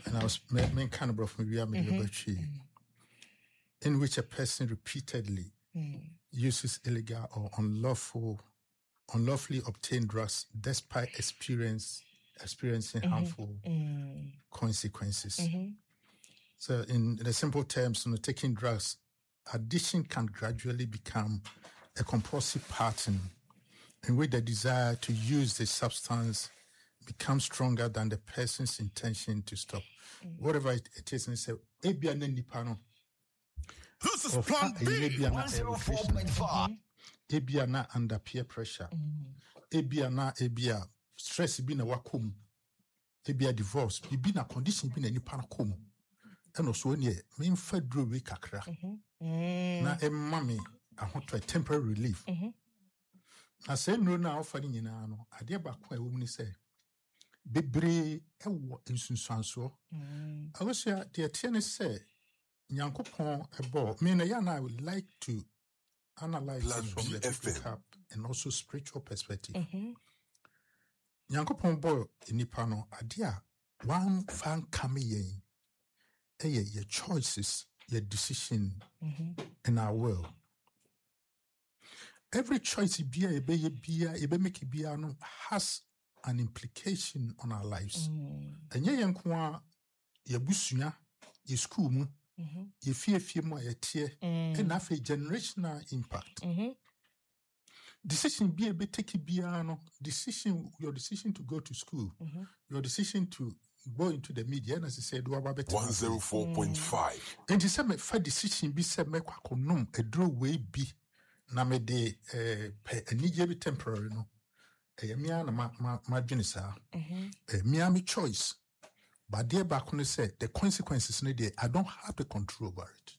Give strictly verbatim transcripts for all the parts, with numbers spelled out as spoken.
and I was main kind of brought from mm-hmm. in which a person repeatedly mm. uses illegal or unlawful, unlawfully obtained drugs despite experience experiencing mm-hmm. harmful mm. consequences. Mm-hmm. So, in the simple terms, you know, taking drugs, addiction can gradually become a compulsive pattern in which the desire to use the substance becomes stronger than the person's intention to stop. Mm. Whatever it, it is, and say, this is Plan B, one oh four point five. Ebiana under peer pressure. Ebiana, ebia, stress be na wakum. Ebia divorce, be na condition be na nipanakum. And also, when you mean federal week kakra. Na a mommy, I want to a temporary relief. I say no now for the Yinano. I dear back where woman say, Bebre, a what in Sunsanso. I was here, dear tennis say, Yankopon a ball. Me and Yana, I would like to analyze this from the physical and also spiritual perspective. Yankopon boy in Nipano, a dear one fan coming. Hey, your choices, your decision mm-hmm. in our world. Every choice you be a be be be make be has an implication on our lives. Mm. And ye yankwa ye busunya, ye school mu, ye fear fear more ye tear, and have a generational impact. Mm-hmm. Decision be a be take be no decision your decision to go to school, mm-hmm. your decision to go into the media, and as I said, one oh four point five. And you said, my first decision be said, make a a draw way be na me de a Niger temporary no. A miana ma ma ma junisa. A Miami choice. But dear back when said the consequences no day, I don't have the control over it.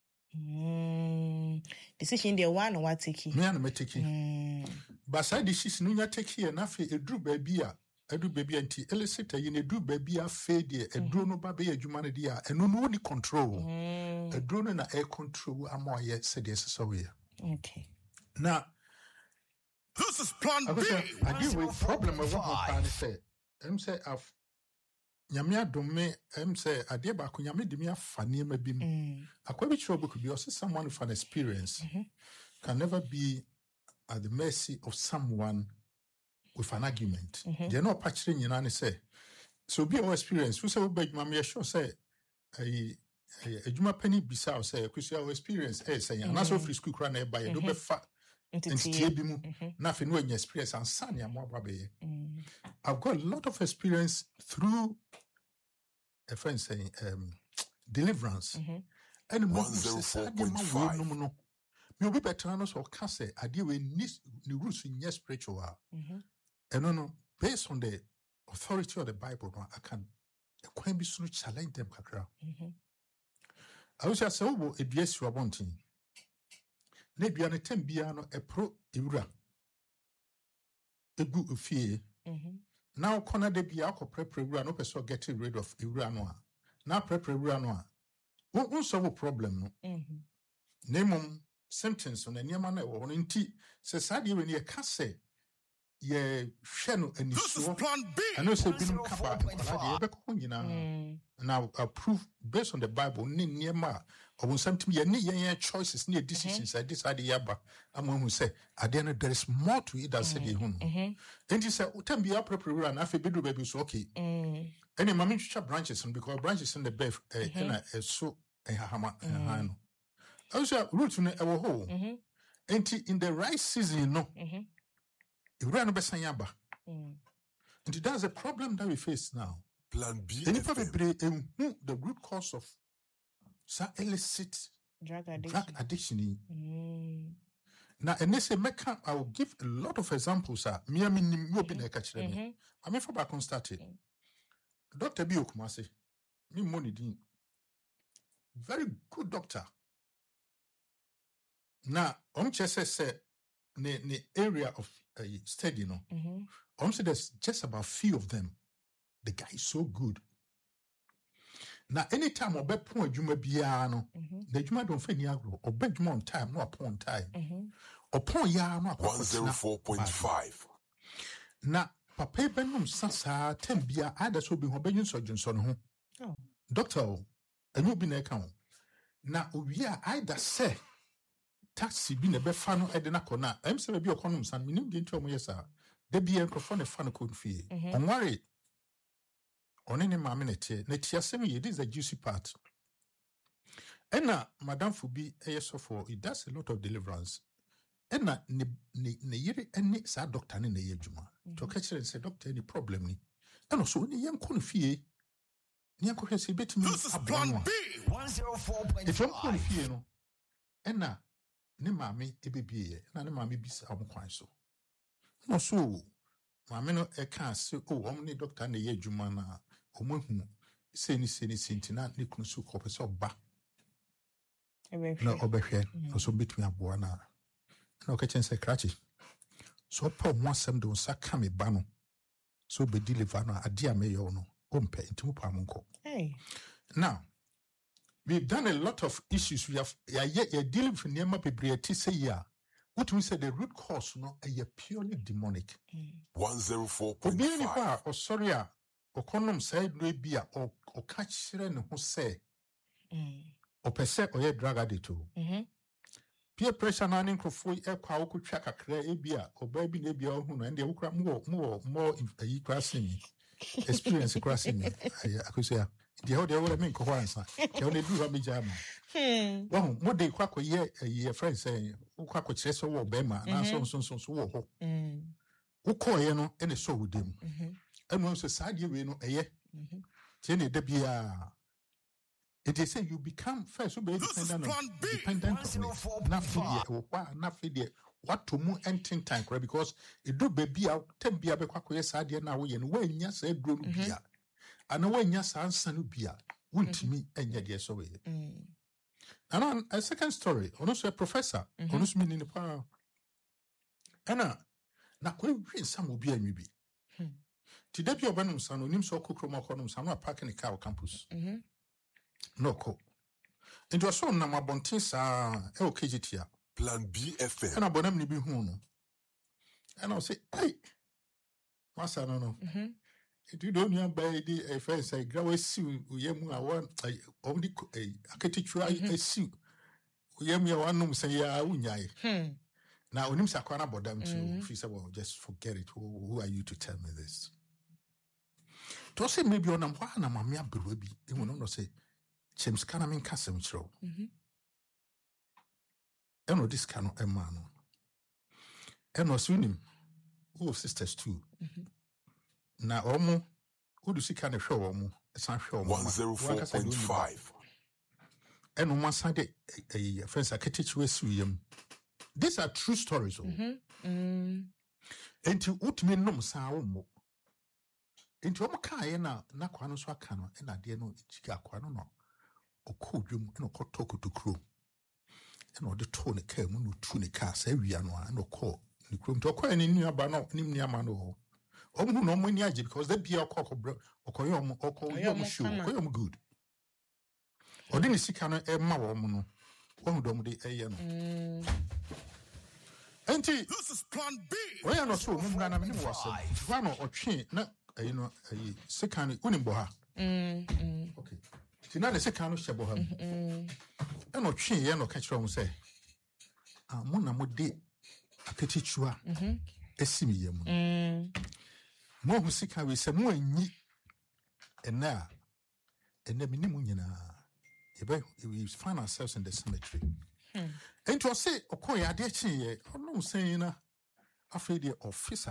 Mm. Decision the one or what take me and me take but side decision no take here na fe a drew baby a Edu baby anti elicita you do baby a fade a drone no baby a jumane dia and no no control a drone na air control am yet said yes so we okay now this is Plan B. I deal with problem of what plan say em say I've nyame adome em say ade ba ko nyame de me afane ma bim akwa bi chiro book bi or someone with an experience mm-hmm. can never be at the mercy of someone with an argument. Mm-hmm. They're not patching you know say. So be our experience. We say we beg mama sure say a a juma penny bisa say because our experience eh say na so free school cry na buy do be fa entity bi mu na fe no experience and san ya mo ababe. I've got a lot of experience through a friend saying um deliverance. Mm-hmm. And one oh four point five. Me obi better no so ka say ade we ni ni rules in spiritual. Mhm. And no, no, based on the authority of the Bible, no, I can quite be soon challenge them. Mm-hmm. I was just saying, a B S you are wanting. Maybe an attempt biano a pro Ura. A good fear. Now, corner de biako prepare no person getting rid of Uranoa. Now, prepare Uranoa. What was our problem? No? Name them symptoms on the Niamana or in tea. Says, I when you can say. Ye sheno and this is Plan B. I know say binum kaba and now approve based on the Bible ni niema or something ye ni ye choices ni decisions I decide yaba I'm one who say at the end there is more to it than said ye hun and you say utem be appropriate and afi bidu baby so okay any mami chucha branches because branches in the bed eh so eh hama eh I was root in our hole and in the right season no you run a and that's a problem that we face now. Plan B. And if the root cause of illicit drug addiction. Drug addiction. Mm. Now, and they say, I will give a lot of examples. Me, I mean, you be like a I mean, for back on started. Doctor Bio Kumasi, me money din. Very good doctor. Now, I'm just say. The, the area of uh, study, you know, mm-hmm. also there's just about few of them. The guy is so good. Now, anytime I bet point Juma Biano, the Juma don't find Yagro, or bet Juma on time, no upon time, or point Yano, one oh four point five. Now, Papa Benum Sasa, ten Bia, either so be Hobbinian surgeons on whom Oh. Doctor, and you be na account. Now, we are either say taxi be na befa no edena kona. I'm say be okonom san minim de ntom yesa. De be enkrofo ne fa no kon fie. On worry. On any maame na tie. Na tie asem ye this is a juicy part. Ena Madam Fubi eyeso for it does a lot of deliverance. Ena ne ne ne yere ene sa doctor ne na ye adwuma. To ka kire say doctor any problem ni. Ena so ne yen kon fie. Ni akɔhwɛ sɛ betimi Plan B one oh four point if five. I'm calling fie no ɛna ne maame ebebie na ne maame bisa am kwan so no so maame no ɛka se o ɔm ne doctor na yɛ adwuma na ɔmo hu se ni se ni sentina ne kunu so kɔpɛ sɛ ɔba na ɔbɛhwɛ no so betimi aboa na na ɔka kyɛn sɛ krachi so ɔpɛ ɔmo asɛm de nsa ka me ba no so be deliver no ade a meyɛ no ompe ntimu pa monko. Hey. Now, we've done a lot of issues. We have yeah, yeah, yeah dealing with Nema Bibriati say yeah. What we say the root cause no a purely demonic. one oh four point Obi ni five. ba or sorry a or condom side no bia or or catch ne ho say. Or per se or ye drug addict. Mhm. Peer pressure na nkrofo e kwa wo kotwa kakra e bia or baby na bia hu no and dey wokra more more more e kwasing. Experience crossing me. I could say, the whole day will make once. The only do have me jam. Hmm. Well, what they quack a year, a year friend saying, who quack with Chess or Bema, and so so so so. Mm. Who call you know, and so with them. Mhm. And once a side you know, a year. Mhm. Jenny Debia. It is say you become first, you be This is dependent on Plan B. dependent on it. Not not what to move and think time, because it do baby out ten be a bequaque side now, and when yes, a grown beer. And when yes, answer no beer, won't me and yet yes away. And on a second story, also a professor, honest meaning the power. Anna, now when some will be a maybe. Today, your banum son, or so cocromo conum, some are parking the car campus. No co. It was so number bontis are L K G T. Plan B F M. And I bonum ni be home. And I'll say, hey, Master, no, no. If you don't know by the first, I grow a suit, Yamu, I want I only a catechua a suit. Yamu, one room say, ya, unyai. Now, when you say, I about them too, she said, well, just forget it. Who, who are you to tell me this? To say, maybe on a one, I'm a mere baby. They will not say, James Canamin Cassim show. And no, this cannot a man. And no swim. Oh, sisters too. Now, Omo, who do you kind of show Omo? It's not sure. one oh four point five. And on one side, a friend I can teach you a swim. These are true stories. And to ultimate nom sound. Into Omo Kayana, Naquano Swakano, and I dare no Chicaquano no. Or cold room and a cold talk to crew. And all the tone came when you tune cast every annual and no call. The crew to acquire any near Bano, Nimnia Mano. Oh, no money because they be a cock or coyom or coyom shoe, coyom good. Or didn't see can a mawomono. One dom de ayan. Auntie, This is Plan B. why are not so Mumgana was one or chain, not you know, a second unimboha. Okay. Tina the second shaboham. And no chain, no catch from say. Ah, Mona Mode, a petitua, a simium. More who sick we say more in ye and now and the minimum we find ourselves in the cemetery. And to say, O Koy, I did say, or no saying, afraid the officer.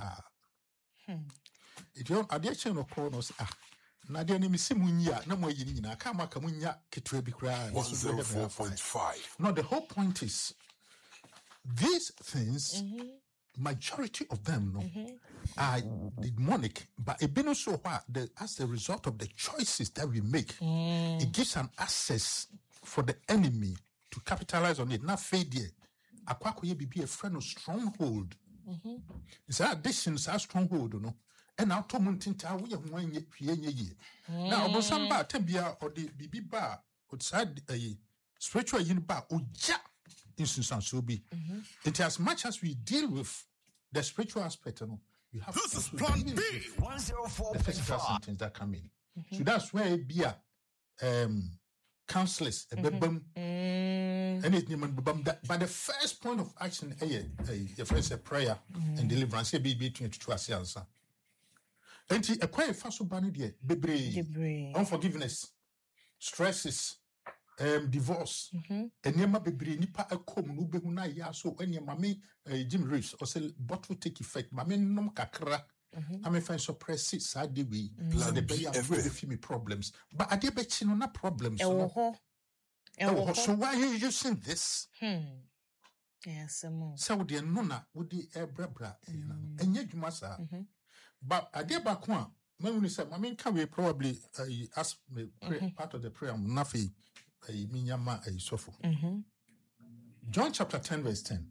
If you're a dear chain of corners, ah, Nadia name is Simunia, no more yin, I can't make a munya, Kitrebi cry. one oh four point five. No, the whole point is these things. Majority of them no, are demonic, but it been so what the as a result of the choices that we make, it gives an access for the enemy to capitalize on it. Not failure. Akwakoye be a friend of stronghold. It's our addition, it's our stronghold, you know. And now to muntinta we have one ye. Now, but some bar tembia or the B B bar outside a spiritual yin bar or ja. Instance so be. It as much as we deal with the spiritual aspect, you know, you have This to is Plan B. one oh four the point physical five. symptoms that come in. So that's where it be a um, counselors, a bebum, and it bebum. But the first point of action, your friends, a prayer and deliverance, be between two ourselves. And a quiet fast banner, bebre, unforgiveness, stresses. Um, divorce, and Yama Bibri Nipa a com, no behuna ya so when your mammy Jim Reeves or say bottle take effect, mammy nom kakra. I may find suppress it side the way, the bay of me problems, but I did bet you no problems. So why are you using this? Yes, so dear Nona would the air bra, and yet you must, but I did back one. When said, I mean, can we probably ask me part of the prayer, nothing. Mm-hmm. John chapter ten, verse ten.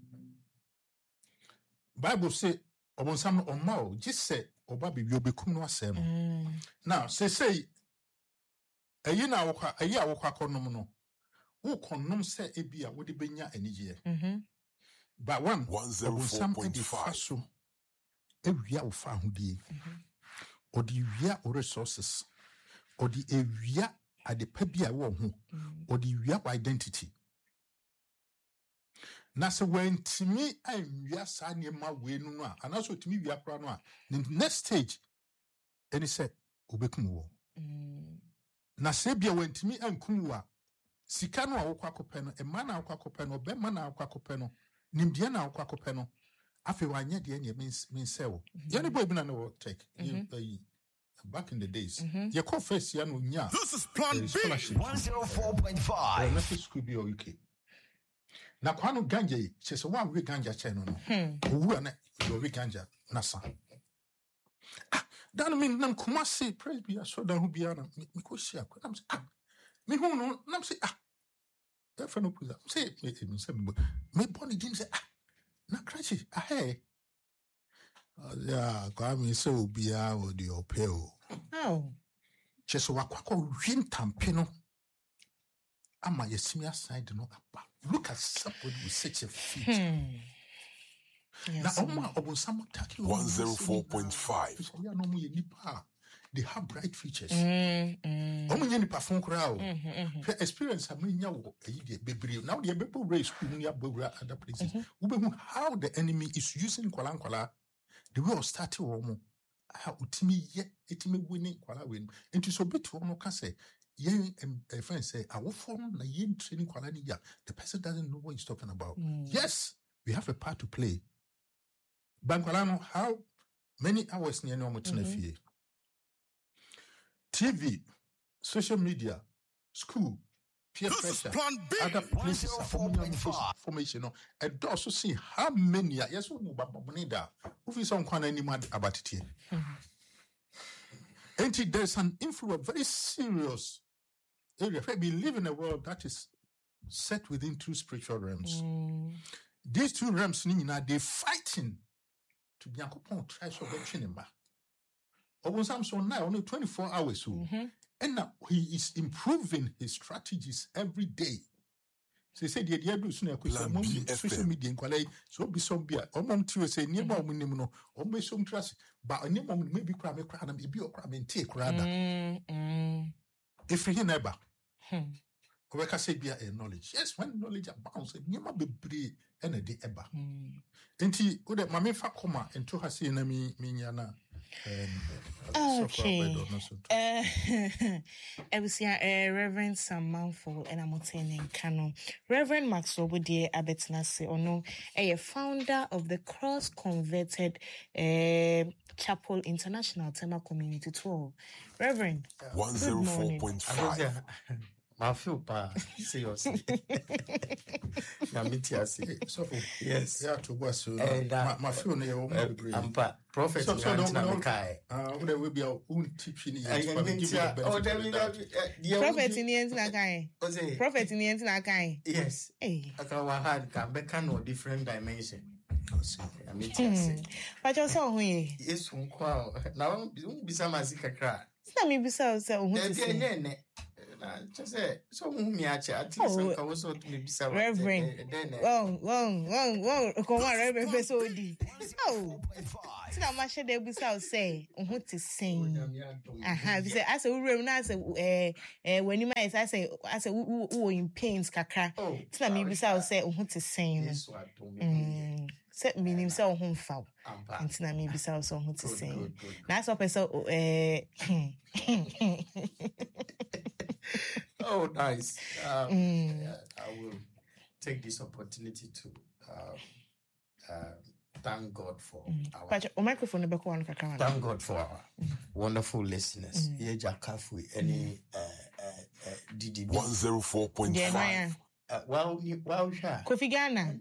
Bible say, Obon Sam or Mao, just say, Obabi, you'll become no same. Now, say, say, a year now, a year of Quaconomono, who condom say a beer would be benya any year. But one, one zero four point five. So, every year of found ye, or the year of resources, or the area. At the pebia won or the real identity. Nasa when to me, I'm yes, I near my way no, and also to me, we are crown. The next stage, and he said, Obekum. Nasabia went to me and Kumwa, Sikano Quacopeno, a man of Quacopeno, Bemana of Quacopeno, Nimdiana of Quacopeno. After one year, the end means means sell. Yanni boy, no take. Back in the days, mm-hmm. You confess, you know, yeah. This is Plan B. one oh four point five. Nothing could be U K. Now, Kwano Ganja, she's a one week Ganja channel. Who are not your week Ganja, Nasa. Ah, that mean, Nam Kumasi, praise be a soda who be on me, because she are. Ah, me who know, Nam say, ah, that friend of Puza, say, me body didn't say, ah, not crazy, ah, hey. Yeah, Kwame so be out the opel. Oh, just what quack win tampino. Am I a senior side? No, look at somebody with such a feat. Now, Oma or some tackle one zero four point five. They have bright features. Only any perform crowd. Experience a mania baby. Now the people race near Bogra other places. How the enemy is using Kwalankwala. The way of starting Romo, how utimi yet itimi winning Kwala win. And to so bit Romo can say, yen and a friend say, I will form a yen training Kwalania. The person doesn't know what he's talking about. Mm. Yes, we have a part to play. Bankwalano, how many hours near normal mm-hmm. T V, social media, school, peer pressure, other places of formation. And also see how many are yes, who is on any mad about it. And there's an influence, very serious area. We live in a world that is set within two spiritual realms. Mm. These two realms, they're fighting to be a couple tries of cinema. Or Samson now only twenty-four hours. Mm-hmm. And now he is improving his strategies every day. So he said, the idea is social media in Kuala, so be some beer. Or mom to say, near mom, no, or may some trust, but a near mom maybe crab a crab and maybe a crab and take rather. If he never. Or I say, be a knowledge. Yes, when knowledge abounds, and you might be brave and a day ever. And he would have mammy fa coma and to her saying, me, Minyana. Okay. I was here, Reverend Sam Manful, and I'm attending Canon. Reverend Maxwell Woodie Abetnase, or no, a founder of the Cross Converted uh, Chapel International Tema Community Tour. Reverend, one zero four point five. I feel bad. Seriously. Yes. Yeah, to was so. My phone, I'm bad. Prophet, so don't know. Uh, there will be our own teaching. Prophet in the end, Nakai. Prophet in the end, Nakai. Yes. I can back on different dimension. But you're so we. Yes, now, be some as a cry. Let me be so. So, just say so me at least I was so to be so Reverend. Wrong, wrong, wrong, wrong. Come on, Reverend Pesodi. Oh, it's not much they be so say. What to sing? Aha, we say I say we remember I say eh eh when you might I say I say who who in pains kakra. It's not me be so say what to sing. Mm. Set meaning so home foul. It's not me be so so what to sing. Now so person eh. Oh, nice. Um, mm. yeah, I will take this opportunity to uh, uh, thank God for mm. our microphone. Thank God for our mm. wonderful listeners. Here, Jakafu, any D D B one oh four point five. Wow, wow, Kofi Ghana.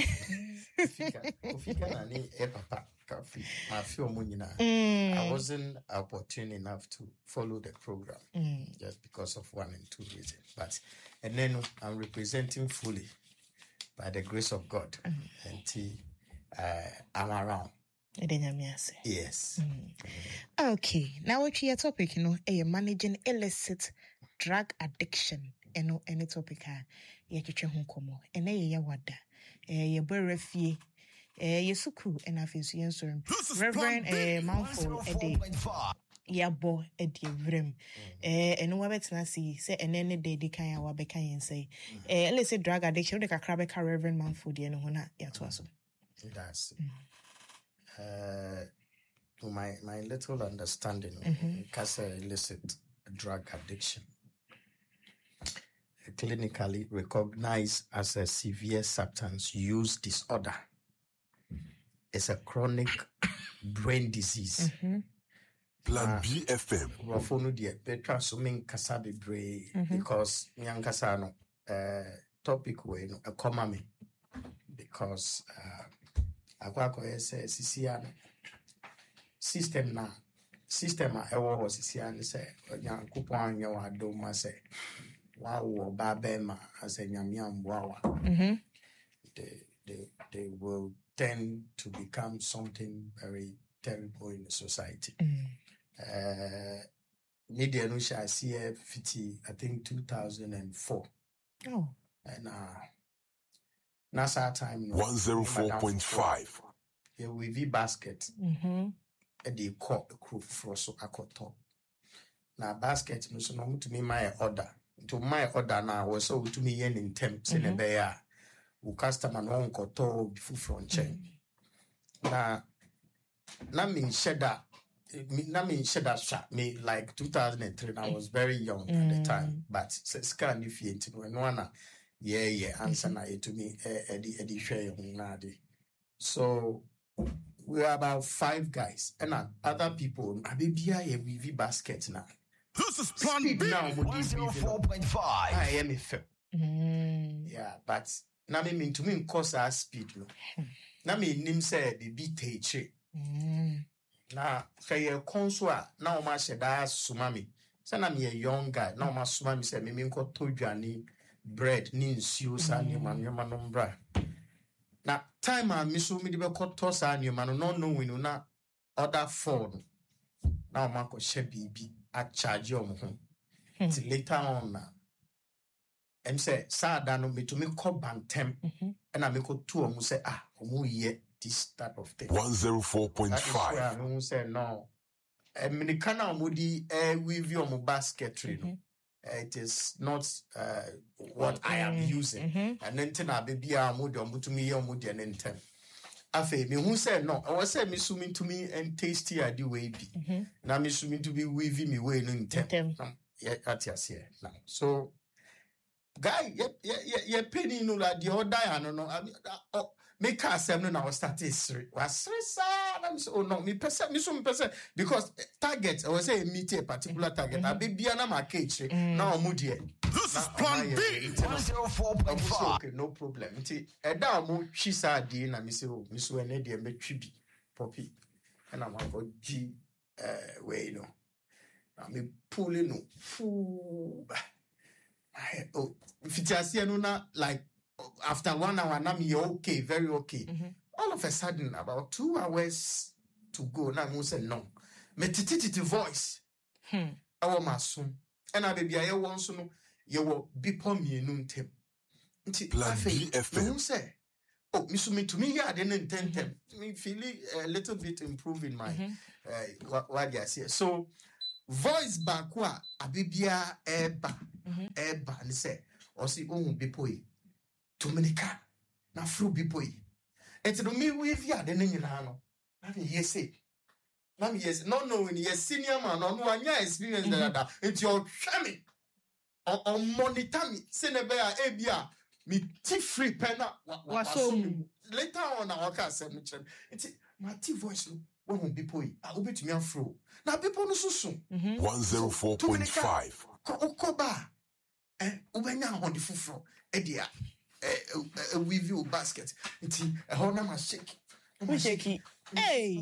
Kofi Ghana, ni papa. I feel mm. I wasn't opportune enough to follow the program mm. just because of one and two reasons. But and then I'm representing fully by the grace of God mm. and uh, I'm around. Yes. Mm. Okay. Now what's your topic? You know, a managing illicit drug addiction. You know, any topic uh you can home come and a wada a boy Eh, Yesuku and Afis Yensorum. Reverend eh Mountford Eddie Yabo Eddie Vrim. Eh, and no wabet see say and any day they can our becca and say, eh, let's say drug addiction, like a crabbeca Reverend Mountford, you know, not yet was. That's uh, to my, my little understanding, because mm-hmm. illicit drug addiction. Clinically recognized as a severe substance use disorder. It's a chronic brain disease. Mm-hmm. Plan B F M. Rofonu die betra so men kasa bebre because nyan kasa no uh topic we no e koma me because uh akwa ko say sisia no system na system a ewo ho sisia ne say nyan kupon anya wa do ma say wa wo ba be ma as nyamia mboa wa. Mhm. They they they will tend to become something very terrible in the society. Mm. Uh, media no shall see fifty, I think two thousand four. Oh. And uh, NASA time. No, one oh four point five. Yeah, with V basket. Mm-hmm. And they caught the crew for so I could talk. Now basket, no, so no to me my order. To my order now was so to me yen in temps in a bear. Who customer no one could talk before from chain. Na na me sheda na me sheda shot me like two thousand three. I was very young mm. at the time, but scan if you into no one yeah yeah answer na to me Eddie Eddie share na de. So we are about five guys and uh, other people. I be bia a V V basket now. This is Plan B now. one oh four point five. I am a fair. Yeah, but. Na me mean to me cause our speed no. Na me nim say be beat teacher. Na say konso a na o ma sheda suma me. Say na me a young guy na o ma suma me say me me nko to dwane bread ni nsuo sa ni ma me ma no mbra. Na time a me so me de be ko to sa ni ma no no knowing na other phone. Na o ma ko she bibi a charge o mo ho. Till later on na and say, Sada no me to me call bantem, and I make two of them say, ah, who ye this type of thing. one oh four point five. I who say no. And me kana mudi eh with your basket, you know. It is not uh, what I am using. Mm-hmm. And then tena baby a mudi omu to me your mudi and then Afe me who say no. I was say me swimming to me and tasty I do way be. Now me swimming to be weaving me way no intem. Yeah, at yes here now. So. Guy, ye ye ye penny no la the other I don't know. I mean, oh, make us seven now start is was I'm so oh no me person me so me person because target I was say meet a particular target. I be biana my cage now moody. This is Plan B. one oh four point five. Okay, no problem. Nti e da mo hwi sa di na me say oh me so ene de me twi bi poppy. And I'm go G uh way no. I me pulling no. Foo. Oh, if no na like after one hour, now me okay, very okay. Mm-hmm. All of a sudden, about two hours to go, now I say no. Me titi voice. Hmm. I want my son. And I baby I want to know you will be pon me no ntem. Plan B F M. Say, oh, me so me to me I didn't intend them. Me feeling a little bit improving my uh, what what I say. So voice back wa abibia eba eba and say or see oh be poi to menika na fru be poi. And to me with ya the name no. Na me yes say. Na me yes no no when yes senior man no one experience that it's your shame. Or monitor me say na be a ebia me tea free penna waso later on I can say me chem. It's my tea voice no when people I will be to me afro. Now people no so soon. one oh four point five. Okoba. Eh, ubenya on the fufro. Edia. Eh, with you basket. It's a honor my shake. We shake. Hey.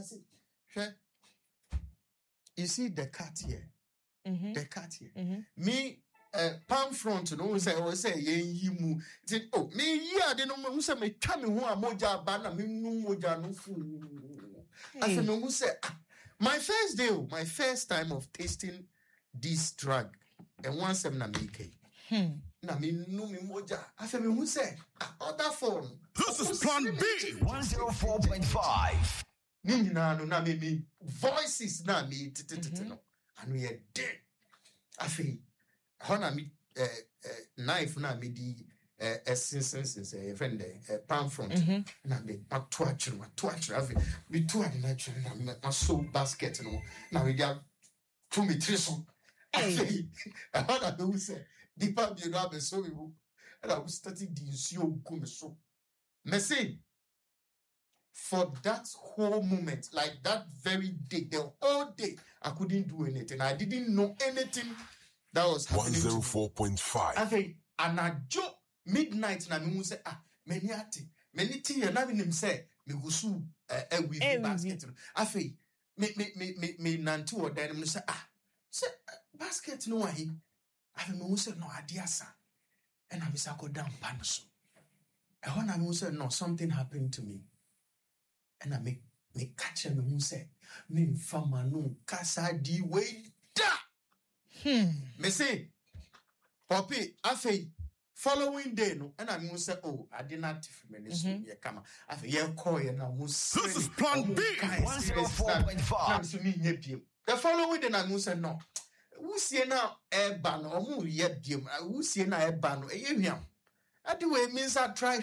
You see the cat here. Mm-hmm. The cat here. Mm-hmm. Me, uh, palm front, no, say, or say, ye, you, oh, me, yeah, they know, who say, me, come who are moja, banner, me, no moja, no food. I said, no, who say, my first day, my first time of tasting this drug, and once I'm not making. Hmm. Na me no me moja. I said, me who say, other phone. This is Plan B one oh four point five. Ni na no na me me voices na me tititi no. And we are dead. I feel, how na me knife na me di essence sense a friend a palm front na me back to actually my to actually I feel me two and natural na my soul basket no. Now we got two me three so. I feel, how na me who say. Deeper be no be so we and I was starting the issue go me so. Me say for that whole moment, like that very day, the whole day, I couldn't do anything. I didn't know anything that was happening. one oh four point five. I think and I joke midnight na me say ah many ati many tea na me say me go su eh with the basket. I think me me me me me nanti or then me say ah say basket no why. I don't say no idea, sir. And I miss I go down panaso. And when I say no, something happened to me. And I make me catch him who say, me fama no casa di way da. Hmm. Me say, Poppy, I say, following day no, and I mean say, oh, I did not me so yeah come. I say, yeah, call you now. This is Plan B one oh four point five. The following day, I mean say no. Who see now a ban or who yet dim? Who see now a ban? A yam. That the way means I try.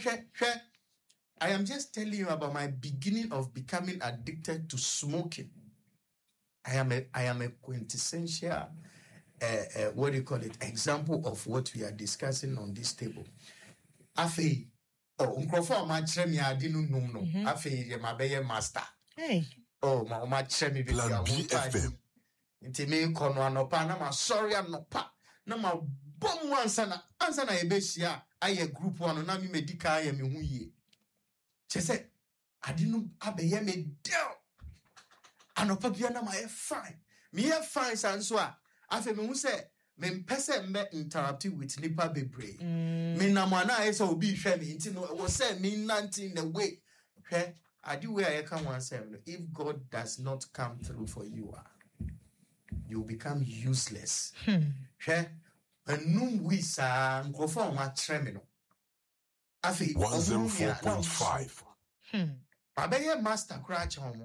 I am just telling you about my beginning of becoming addicted to smoking. I am a I am a quintessential uh, uh, what do you call it? Example of what we are discussing on this table. Afe oh uncrofa ma chere me ade no num no. Afe ye ma be master. Hey. Oh ma ma chere me be Plan B F M. Nti me kono anopa na ma sorry anopa na ma bom ansa na ansa na yebehia aye group one na me medical aye me hu yie chese adinu abeye me deal anopa bia na ma e fine me e fine sanso a afa me hu se me mpese me interrupt with nipa bebre me na ma na e se obi hwe me nti no wo se me nanti in the way hwe adi we aye kan one say if God does not come through for you you become useless. Hmm. She enum we sa nkofo ma kire me no. Afi one oh four point five. Hmm. Abeye master crash home.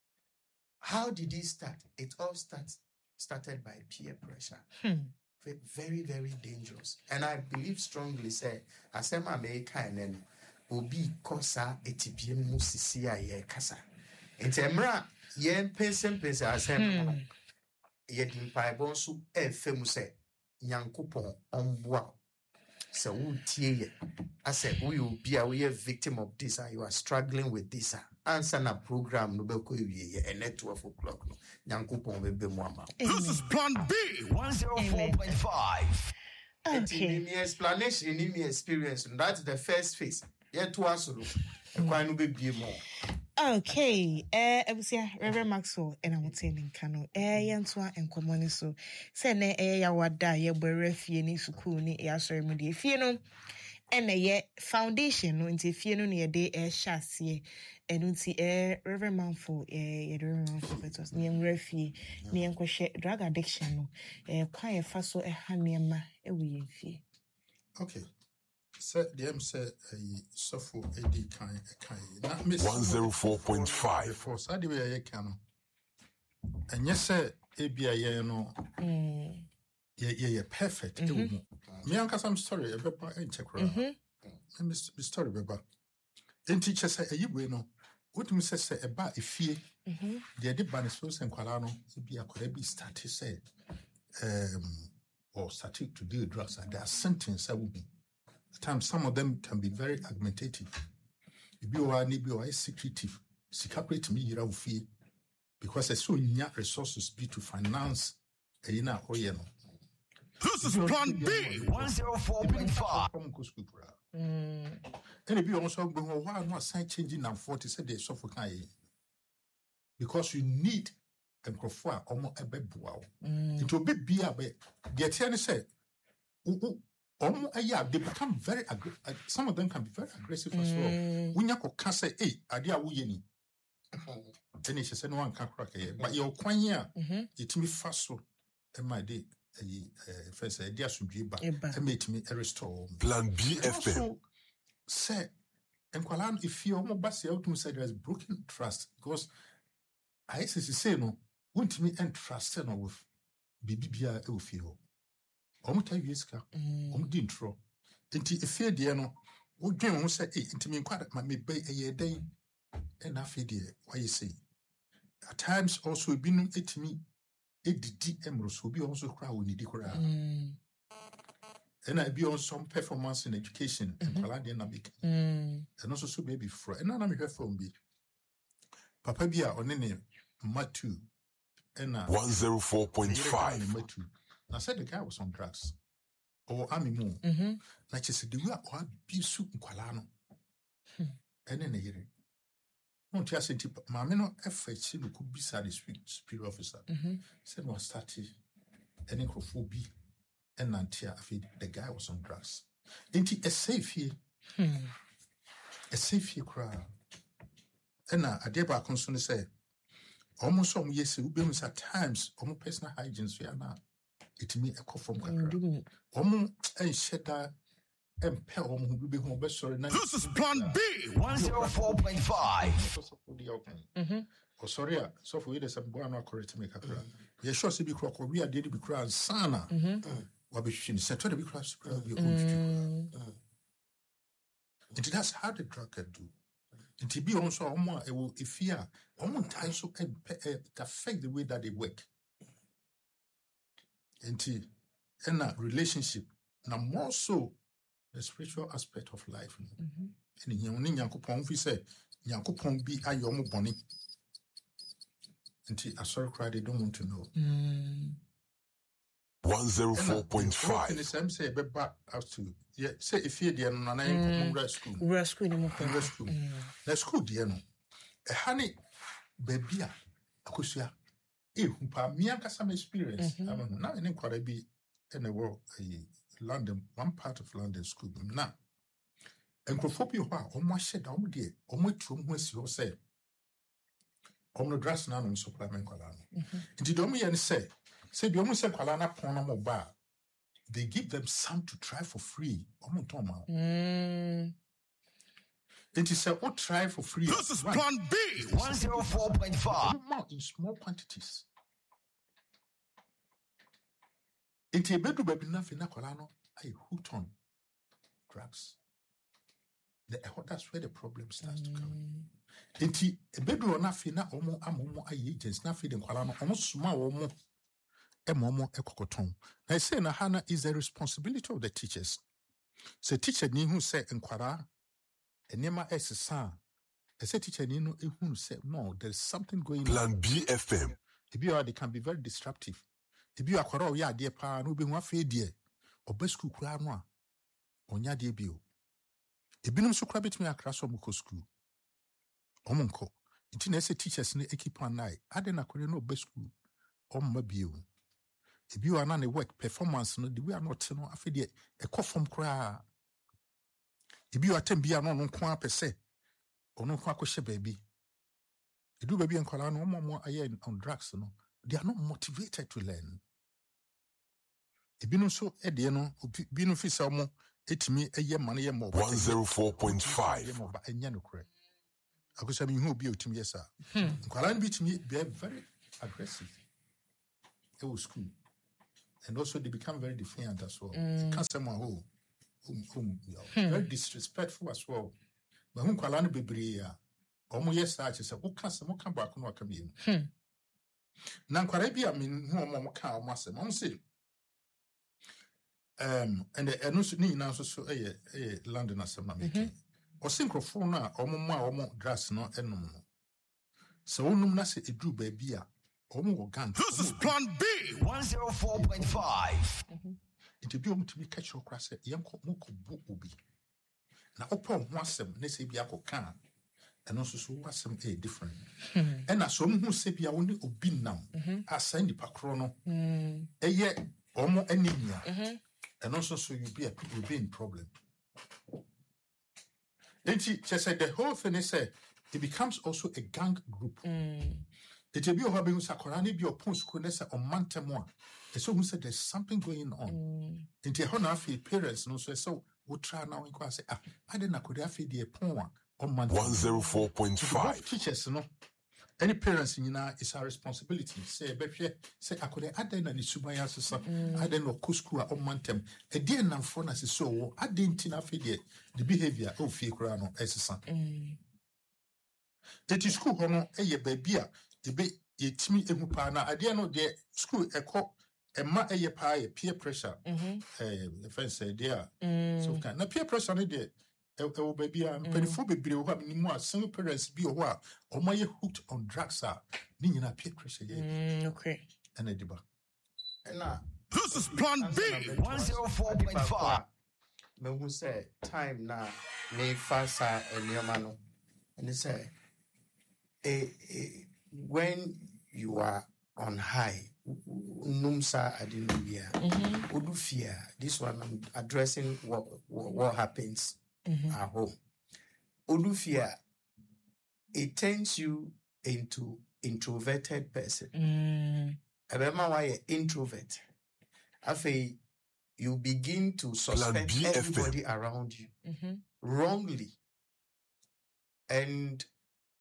How did it start? It all starts started by peer pressure. Hmm. Very, very dangerous. And I believe strongly say asema America and then obi kosa etibiem musisi aye kasa. Entemra yen person person asema yedi mpaebon so efemu se nyankopon omboa se wo tie ye ase wo you be a we victim of this and you are struggling with this answer na program no be ko wie ye and twelve o'clock no nyankopon be be mu ama. This is Plan B one oh four point five. Okay. In my explanation in my experience that's the first phase yet to aso no e kwan no be be more. Okay, eh, ebusia Reverend Maxwell, and I'm telling Kano, eh, Yantua and Common so. Send eh, ya wada, ya berefie ni sukuni, ya sorry, mudi, if you know, ɛna yɛ foundation no nti fie no ne yɛde ɛhyɛ aseɛ ɛno nti ɛɛ Reverend Manfo ɛɛ yɛde Reverend Manfo pɛtɔs ne yɛnwura fie ne yɛnkɔhwɛ drug addiction no ɛɛ kwan yɛfa so ɛha nneɛma ɛwɔ yɛn fie. Okay. Sir, the M said a suffer a D kind a kind. Not miss one oh four point five. For Saturday, I can. And yes, sir, A B I no. Yeah, yeah, yeah, perfect. Me, Uncle, some story about and check around. And Miss Story about. And teacher say, a you know, what you say about a fear. The other banistos and Qualano, be a could be started say, um, or started to do drugs, and their sentence I will be. At times, some of them can be very argumentative. If you are maybe or secretive, secret me, you fear because I saw not resources be to finance a ina or you know. This is Plan B one oh four point five. And if you also go why not sign changing and forty said they suffer because you need a crofwa almost a bed wow. It will be be a bit. Get any say. Um, yeah, they become very aggressive. Uh, some of them can be very aggressive as well. When you can say, "Hey, idea we any," then she said, "No one can crack it." But your quanya, it me fast so. And my day, first idea should be back. And made me a restore. Plan B F M. Say, and Kwalan, if you almost bust out to say there is broken trust because I say no, won't me and trust no with B B B I will feel. Omo ta wieska omo di intro enti efie de no wodwen ho se eh enti me kwada ma me be eye den e na afie de why say at times also ebinum etimi edidi emro so bi also kra woni di kra and I be on some performance in education and Paladian Nabik and also so baby fro and na me hwe from bi papa bi a one ne Matu and one oh four point five. I said the guy was on drugs. Or Ami Moon. Mm-hmm. Like she said, the way I be soup in Kualano. And then a year. No, just in tip, Mamma, no effort, she could be satisfied, spirit officer. Said, no, started any necrophobe and Nantia. I feel the guy was on drugs. Ain't he a safe here? A safe here crowd. And now, I dare by concern say, almost some years, we be at times, almost personal hygiene, we are now. It me a call from Kakra. Omo and Shetta and Pel who be home best sorry. This is Plan B one oh four point five. Oh, sorry, so for you, some boy not correct to make a cry. Yes, sure, see, be crock, we are dead to be crying, Sana. What be she said to be cross your own. And that's how the drug can do. And to be also, it will if fear, almost time so affect the way that they work. And in a relationship, now more so the spiritual aspect of life. And in only Yankupon, we say, Yankupon be a young bonny. And I sorry cry, they don't want to know. one oh four point five. And the same say, but back out to, yeah, say if you're the nine school. We're school in the school. The school, dear no. A honey, baby, Akusia. Eh, me and some experience. I don't know. Now, in quite be in the world, a London, one part of London school. Now, and Crophobia, almost shed down dear, almost two months you say. On the dress now on supplement Colana. And you don't mean say, say, you almost said Colana Ponamo bar. They give them some to try for free. Almost Toma. It is a what try for free. This is Plan B one oh four point five. More in small quantities. It's a bedroom baby nothing. Nacolano, I hooked on drugs. The, that's where the problem starts to come. It's a bedroom nothing. Na omo amomo agents nothing. In Colano, almost small omo emomo ekokoton. I say na Hannah is the responsibility of the teachers. So teacher ni who say in Quara. And Nema S. San, a set teacher, you know, who said, no, there's something going on. Plan B F M. If you are, they can be very disruptive. If you are quarrel, ya dear pa, no be one fade dear, or best school cranoa, on ya dear bill. If you know so crabit me across from Muko school. Omonko, it is a teacher's ne equipan night, I didn't no best school, or my bill. If you are not a work performance, no, we are not, no, I feel a cough from cry. Ebi watem bia no no nko apese. Ono nko akɔhye baby. Edu baby nkwala no omo aye on drugs no. They are not motivated to learn. Ebi no so e de no bi no fi sa mo etimi eye mane ye mo. one oh four point five. Ba enya no kore. Akosa mi hu obi otimi yesa. Nkwala no bi timi be very aggressive. It was school. And also they become very defiant as well. Mm. Can't say who, whom, whom, you know, hmm. very disrespectful as well. But whom Kalani Bibria, almost yes, I said, who can't say, who come back, no, come in. Now, Caribbean, I mean, who am I, or Master, Mom say, um, and the announce me now, so a London as a mammy. Or synchrophone now, or more, or more dress, no, and no. So, no, Nasi, a drew baby. This is Plan B, one oh four point five. It will be able to be catch your grass at young Moko Booby. Now, upon one sem, they say Biako can, and also so was some a different. And as some who say Bia only obin now, I send the Pacrono, a year or more anemia, and also so you be a people being problem. Then she just said the whole thing is said it becomes also a gang group. It will be over being Sakorani be upon schoolness or Mantamua. And so who said there's something going on. In the honor of parents, no so so we try now and say, ah, I didn't could have the poem on Mantamua. one oh four point five. Teachers, no. Any parents in now is our responsibility. Say, Beppie, say, I could add in the Subayas, I didn't know Kuskua or Mantem. A dear non phone as so, I didn't enough the behavior of Fikrano as a son. That is school, hono, a baby. Ebe yetimi ehupa na ade no de school ekọ ema eye pa ye peer pressure eh the friend say there so kan na peer pressure no de e wo ba bia mpanifo bebre wo ha minimu a single parents bi wo a omo ye hooked on drugs a ni nyina peer pressure ye okay and ediba na this is Plan B one oh four point five. Me who say time na me fasa enioma no and say eh eh when you are on high, numsa adinubia, udu fear. This one I'm addressing what what, what happens mm-hmm. at home. Udu fear, it turns you into introverted person. I remember why you're introvert. After you begin to suspect everybody around you mm-hmm. wrongly, and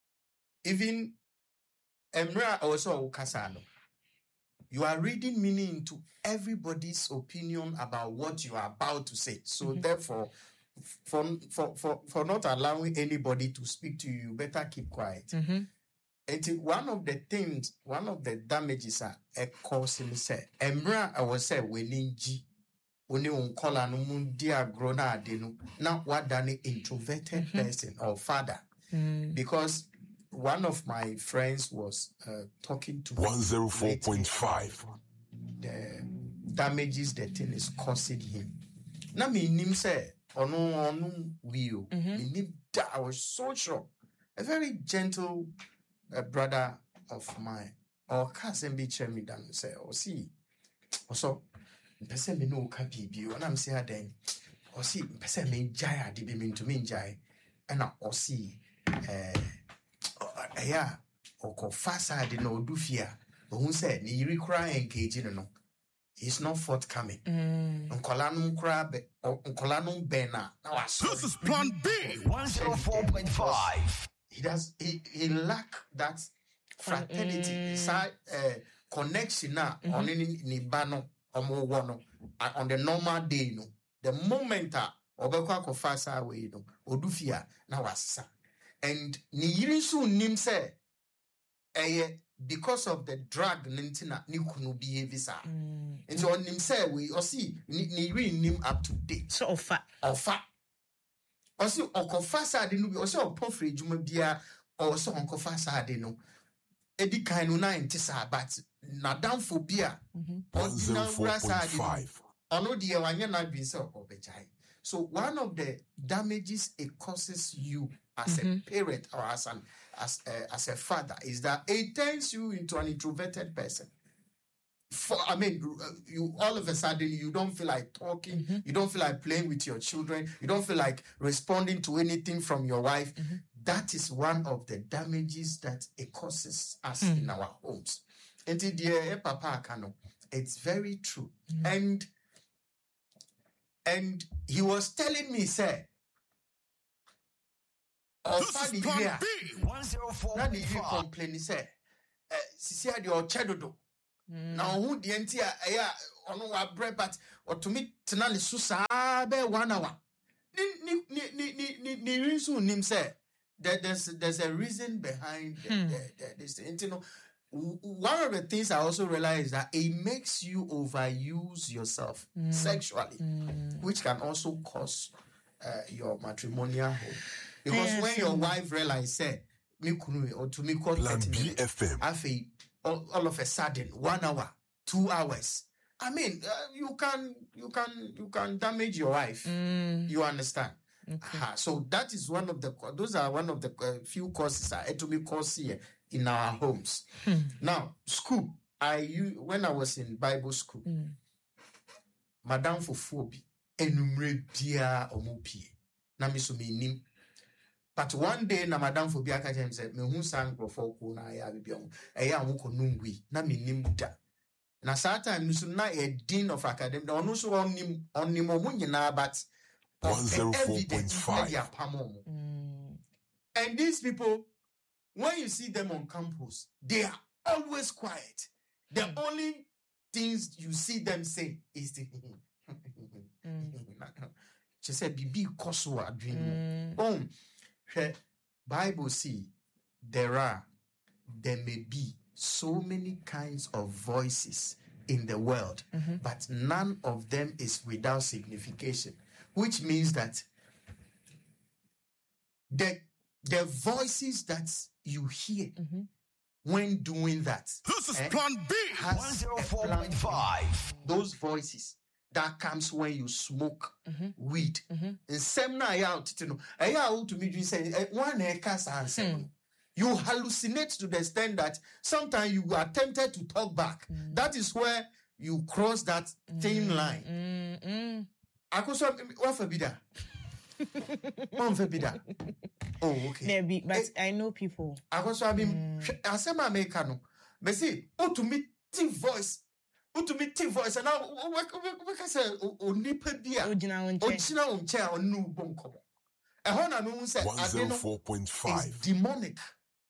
even Emra also Kasano. You are reading meaning into everybody's opinion about what you are about to say. So mm-hmm. therefore, for, for for for not allowing anybody to speak to you, you better keep quiet. Mm-hmm. And one of the things, one of the damages are a cause in say Emra I was say weninji only on call and dear grown adeno. Now what than an introverted mm-hmm. person or father. Mm. Because one of my friends was uh, talking to one oh four point five. The damages the thing is causing him. Now me nim say ono ono wio. Me nim that I was so shocked. A very gentle uh, brother of mine or cousin be me down say or see. Also, person me no ka bibi. And I'm saying then or see person me jaya di be mean to me jai. And I or see uh yeah, or confasa de no do fear, but who said, Niri cry engaging no, he's not forthcoming. Uncolanum crab or Uncolanum Bena. This is Plan B one oh four point five. He does, he, he lack that fraternity, mm. side uh, connection now mm-hmm. on any Nibano or more one on the normal day. No, the moment or Baka confasa away, no, or do fear now was. And ni yiri so nim say eh because of the drug nintina ni kunu behave sa and so on nim say we or see ni yiri nim up to date so ofa ofa or see okofa sa de no bi or say opofre djuma bia or so onkofa sa de no edi kan no na ntisa but na danfo bia one oh four point five ono de wanya na dwi say obejai. So one of the damages it causes you as mm-hmm. a parent or as an as a, as a father is that it turns you into an introverted person. for, I mean, you all of a sudden you don't feel like talking, Mm-hmm. you don't feel like playing with your children, you don't feel like responding to anything from your wife. Mm-hmm. That is one of the damages that it causes us Mm. in our homes. And it- dear Papa Kano, it's very true. Mm-hmm. And and he was telling me, say, oh, This is funny, Plan yeah. B one oh four Now point the you five. complain, he said, Sisi adi or chedodo. Mm. Now who the entire yeah on our bread, but or to me tenali susa be one hour. Ni ni ni ni ni ni ni reason him say that there's there's a reason behind the, Hmm. the, the, this. And, you know, w- one of the things I also realize is that it makes you overuse yourself sexually, Mm. which can also cause uh, your matrimonial home. Because Yes, when your mm. wife realizes, say, me kunu or to me call Plan thirty B minutes, F M. afi, all, all of a sudden, one hour, two hours. I mean, uh, you can you can you can damage your wife. Mm. You understand? Okay. Aha, so that is one of the co- those are one of the uh, few causes that to be caused here in our homes. Hmm. Now, school. I u- when I was in Bible school, Mm. Madam Fofobi enumere bia omopie. Na me so me nim. But one day na Madam Fobi aka tell me say me hu sang profo ko na ya bibia ho. E ya ho ko nungwi na me nim da. Na saa time so na a dean of academy. Na ono so onim onim omo nyina but of the one oh four point evidence five. na dia pamo mo. Mm. And these people, when you see them on campus, they are always quiet. The only things you see them say is the she said, Bibi Kosua dream. Mm. Oh, she- Bible see there are, there may be so many kinds of voices in the world, Mhm. but none of them is without signification, which means that the the voices that you hear Mhm. when doing that, This is eh, Plan B has one oh a four plan point in five. those voices that comes when you smoke Mhm. weed. Mhm. Nsɛm na ɛyɛ a wotete no, ɛyɛ a wotumi dwen sɛ, eh, one na ɛka saa nsɛm no. You hallucinate to the extent that sometimes you are tempted to talk back. That is where you cross that thin line. Mm. Mm. Akoso wafa bi da. Wamfa bi da. Oh, okay. There be, but Eh, I know people. Akoso abi hwɛ, asɛm a meka no. Bɛsi wotumi ti voice. Wotumi ti voice na wobɛka sɛ onipa bi a Ojina onche. ogyina wo nkyɛn a ɔne wo bɔ nkɔmmɔ. Ɛhɔ na mehu sɛ ade no one oh four point is five. demonic.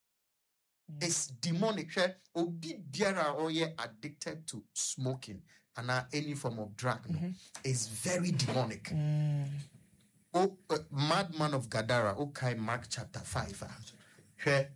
It's demonic. Hwɛ, obi biara a ɔyɛ addicted to smoking and any form of drug no, is very demonic. Mm. Oh, uh, Madman of Gadara, okay, Mark chapter five. ah. Hwɛ,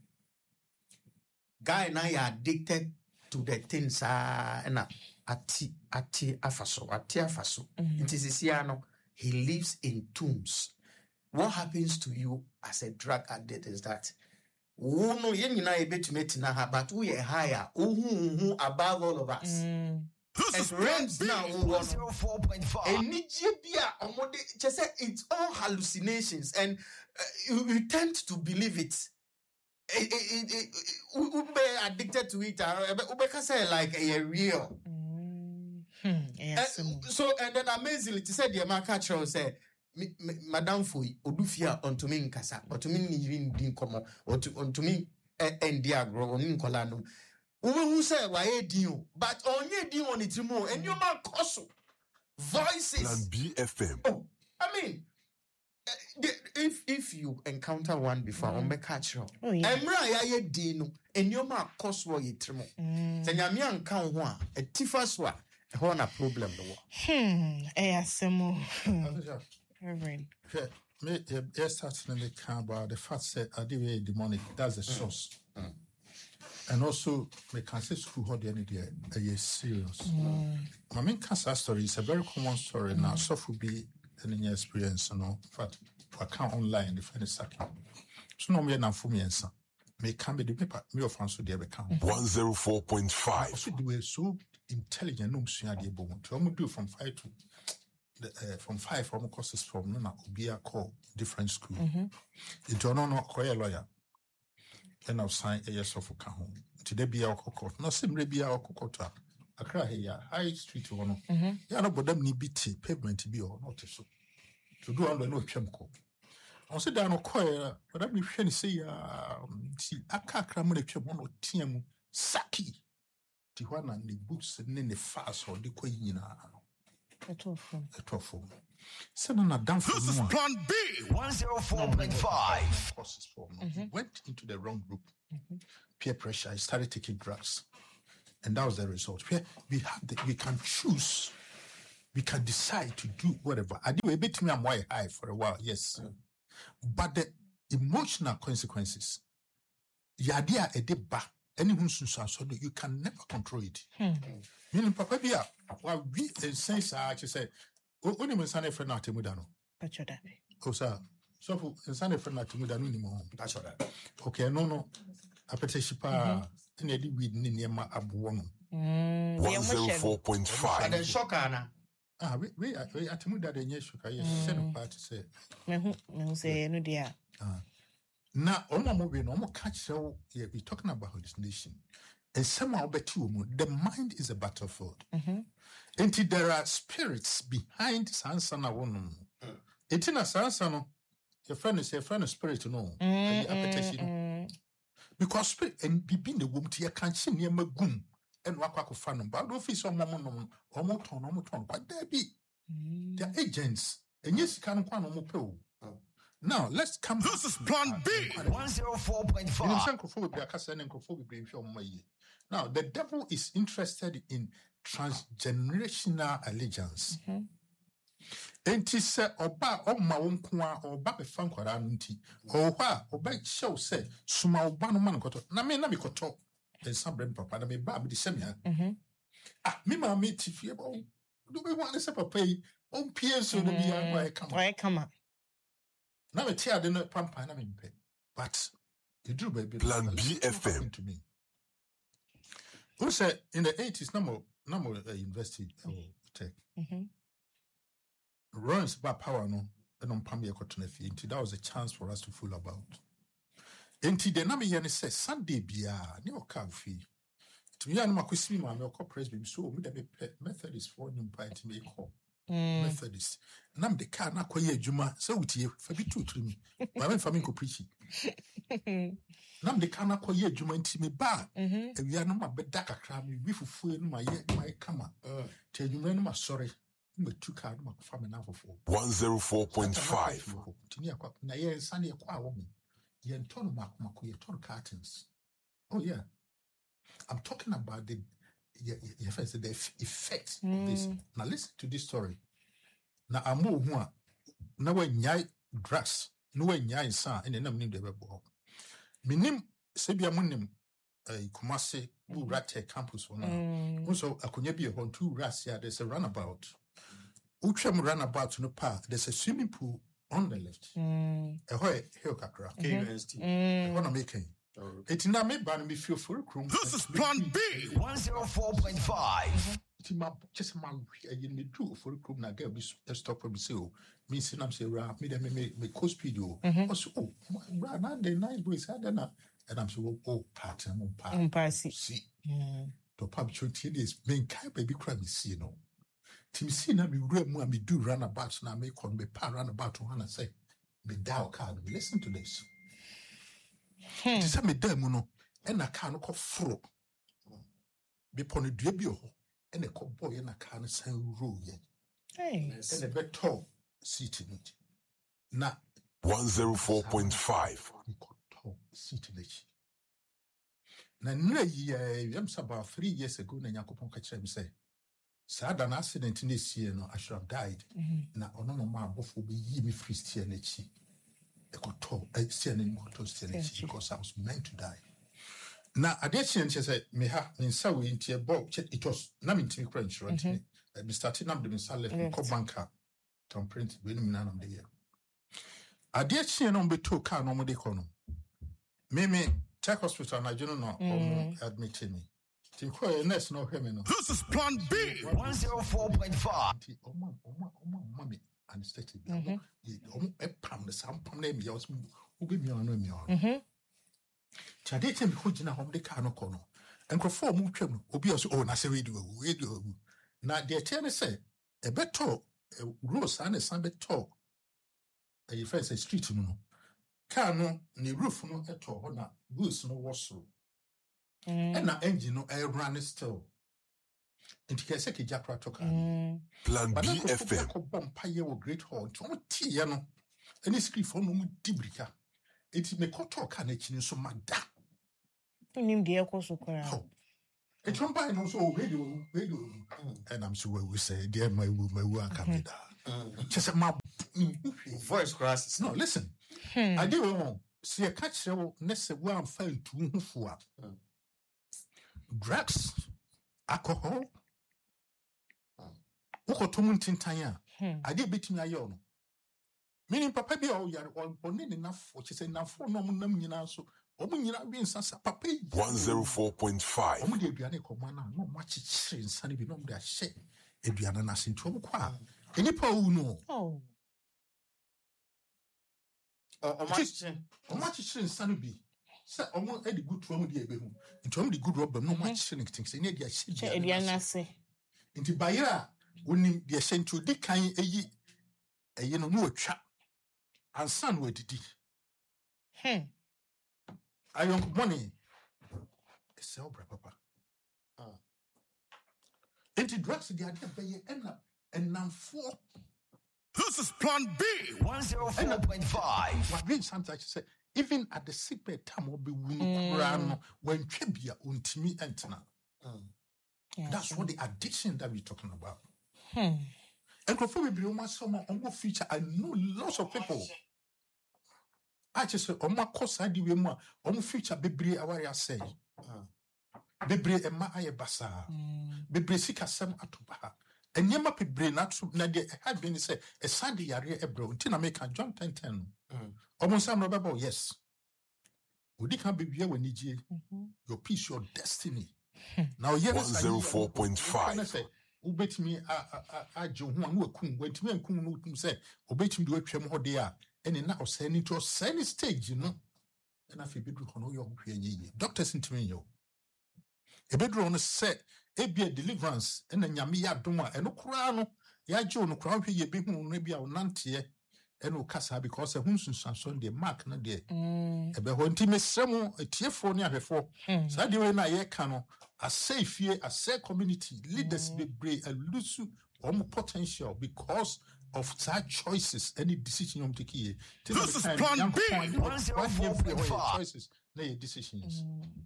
guy na yɛ addicted to the things ah, and ati ati afaso, ati afaso. It is no, he lives in tombs. What happens to you as a drug addict is that wo no yen nyina ebetumi tena ha, but we are higher, uhu above all of us. Mm. This And is Plan rents B now, one oh four point five. Enije bia omode just say it's all hallucinations, and uh, you, you tend to believe it. It, it, it, it, ube addicted to it, uh, ube can say like a real. Mm. Hmm. Yes. And so and then amazingly, to say the American church say, "Mi- mi- Madam Fui, Odufia onto me nkasa, or to me even din komo, or to onto me and diagro, on Incolano. Who say why dio, but only dio on it more, and you man koso Plan voices. B F M. Oh, I mean, eh, the- if if you encounter one before, on me catch you. Oh yeah. Emra ya ye dino, and you man koso ye trimo. Mm. Sanyamia nkan ho a, a tifaswa, a ho na problem the war. Hmm. Yes. Mo. Reverend. Hwɛ, me yɛ yɛ start na meka about the fact that ade wei yɛ demonic, that's the source. And also meka sɛ school hɔ deɛ ne deɛ ɛyɛ serious. Ma menka saa story, it's a very common story na asɔfo bi ɛne nyɛ experience no, in fact waka online de fɛ ne saki. So na ɔmoyɛ namfo mmiɛnsa. Meka mede paper me ɔfa nso deɛ bɛka ho. one oh four point five. Also they were so intelligent, no msua deɛ bɔ mu. Nti ɔmo do from five to the, uh, from five from courses from no na obi akɔ different school. Nti ɔno no ɔyɛ lawyer. Ɛna ɔsan ɛyɛ sɔfo ka ho. Nti da bia ɔkɔ court. Na sɛ mmerɛ bia ɔkɔ court a Accra here, High Street one. Yeah, no, but them need be pavement be or not so. To do all the no chemical. On sit down or coil, but I'm trying to say, um, see, I can't cram the chum one or team saki. Tijuana and the boots and then the fast or the queen. A tofu. A tofu. Send on a down for This is one. Plan B one oh four point five. Courses for mm Went into the wrong group. Peer pressure. I started taking drugs, and that was the result. We we have the, we can choose, we can decide to do whatever. I do a bit to me. I'm white high for a while, yes, but the emotional consequences. The idea a did back. Anyone so you can never control it. Meaning, Papa, yeah, well, we sense I actually say, only when Sunday friend not Timudano. Oh, sir. So, for Sunday friend not Timudano anymore. That's all right. Okay, no, no. I put a ship, and I did with Nima Abuano. one oh four point And then five. shock, Anna. Ah, we, we, we, at Timuda, the yes, I said a part to say. Me say no dear. Now, on my movie, no more catch, so yeah, we're talking about hallucination. And somehow, bet you, the mind is a battlefield. And there are spirits behind Sansana woman. It's in a Sansano. Your friend is your friend of spirit, no. Appetition. Because spirit and be the womb to your can't near my goom and Wakaku fan, but office or mamma, or moton, or moton, but there be. They're agents, and yes, you can't quite no pill. Now, let's come. This is Plan B one oh four point In five. Now, the devil is interested in transgenerational allegiance. And he said, Oba, O Maunqua, or Babe Fanquaranti, or Wa, or Bake Show said, Suma Obano Mancoto, Namena Mikoto, and some brain papa, and me Babi the Semia. Ah, Mima meet if you do we want to say pay on P S O to be why I come. Why come up? Now I tear the nut pump and I'm in pay. But you do, baby. Plan B F M. To me. Who said in the eighties, no more, no more uh, university or tech. Runs about power, no, and on Pamia Cotonefi. Until that was a chance for us to fool about. Until the Nami Yanni says Sunday Bia, no car fee. To me, I'm a question, my milk presby, so me the Methodist for new pint to make call. Methodist. Nam the car na kwaye juma so utie fa bi tu tiri mi ba me fa me ko preach nam the car na kwaye juma nti me ba ewia no ma beda kakra me wi fufu no ma ye ma kama te juma no ma sorry me tu car no ma fa me na fofo one oh four point five. tini akwa na ye nsa ne kwa wo me ye nton ma ma ko ye ton curtains. Oh yeah, I'm talking about the yeah, yeah, the effect of this. Now listen to this story. Now I'm more one. Now when nyai drugs, no when nyai sa, and then I'm named the rebel. Minim Sebia Munim, a Kumasi, who rat campus for now. Also, I could be on two rats here. There's a runabout. Ucham runabout no park. There's a swimming pool on the left. A hoy, hill kakra. A one making. It's not me, but me feel for a room. This is Plan B one oh four point five. It's my just my you me do for a room. Now get be stop for me say oh me say I'm say rap me them me me coast video. Also oh rap now the nice boys had that and I'm say oh pattern on part. See to pub twenty days main kai baby cry me see no. Tim see na me room me do run about now me con me pa run about to wanna say me dial card. Listen to this. Ti say me dem no e na car no ko fro be pon dua bi ho e na ko boy na car no san row ye Hey. e na be to seat ni na one oh four point five. ko to seat ni na na yi yam about three years ago na yakopon ka kire me say sa da na accident na sie no I should have died na ono no ma bofo be yi me free steer na chi e ko to e steer na mo to steer na chi because I was meant to die. Na addition she said me ha me nsa we ntie box it was na me ntimi crunch right me me started na me nsa left ko banka tom print we no na na de here addition no be to car no mo de ko no me me check hospital na jono no um admit me tin ko nurse no hwe me no. This is Plan B one oh four point five. Ti oma oma oma mama anesthetic bi omo e pam the sam pam na me ya was obi mi ono mi ono. Chade tem ko gina hom de car no ko no nkurɔfoɔ mu twam no obi a ɔsɛ oh na sɛ wei de wawu wei de wawu na deɛ ɛkyɛ ne sɛ ɛbɛtɔ rose a ne san bɛtɔ ɛyɛ fɛ sɛ street mu no car no ne roof no ɛtɔ hɔ na wheels no wɔ soro ɛna engine no ɛrun still nti kɛ sɛ kegya kora tɔ car no Plan but B nkurɔfoɔ F bi M. akɔbɔ mpayɛ wɔ great hall nti wɔn teeɛ no ɛne skrifoɔ no mu di birika nti mekɔtɔɔ car no akyi nso mada Nim deɛ ɛkɔ so koraa. It's one by no so radio, radio, and I'm sure we say, dear, my woo, my woo, I can't just my Voice crosses. no, listen. I do want see a catch show, Nessa one fell to for drugs, alcohol, Okotumuntin Tanya. I did beat me a yawn. Meaning, Papa be all yard or need enough, which is enough for no one, so. Omunyina bi nsasa papa yi one oh four point five. omu de aduane kɔma na no ma kyekyere nsane bi no mu de ahyɛ aduane na senti omu kɔ a enipa wu no Oh. Or much. omu akyekyere nsane bi sɛ omu edi good to omu de ebehu nti omu de good rubber no mu akyekyere ne kitin sɛ ne de ahyɛ Kyɛ aduane aduane na ase. nti bayira a onim de ahyɛ nti odi kan eyi eyi no no otwa ansa no adidi Hmm. ayɔnko bɔne ɛsɛ ɔbra papa Ah. nti drugs de adeɛ bɛyɛ ɛna ɛnamfoɔ This is Plan B one oh four point five. wadwen sometimes say even at the sick bed time will be wound no when trebia untimi entena. Yes. That's what the addiction that we're talking about. Hmm. And before we bring someone on what feature, I know lots of people. I just say, on my course, I do more on future bebre away I say. Bebre ema aye basa. Bebre sika sem atuba. And yema bebre not na de had been say a Sunday yare ebro until I make a John ten ten. Almost some rubber, yes. Udi can be here when you your peace, your destiny. Now, yes, one oh four point five. Ubet me a John who kum went me and kum say, obey him to a trim or there, and in now sending to a sunny stage, you know. And I feel bedroom on your doctors into me, yo. A bedroom set, a be a deliverance, and then Yamia Duma, and no crown, ya Joe, no crown, ye be who maybe our nantie, and no casa because a hunsun Sunday mark no day. A behonti me semo, a tear for near before. Sadi when I ye cano, a safe here, a safe community, leaders be brave and lose on potential because of such choices, any decision you take here. This is Plan B one oh four point five. Choices, no decisions.